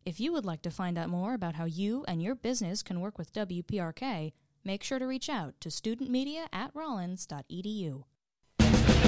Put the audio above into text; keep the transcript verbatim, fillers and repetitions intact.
If you would like to find out more about how you and your business can work with W P R K, make sure to reach out to studentmedia at rollins dot e d u.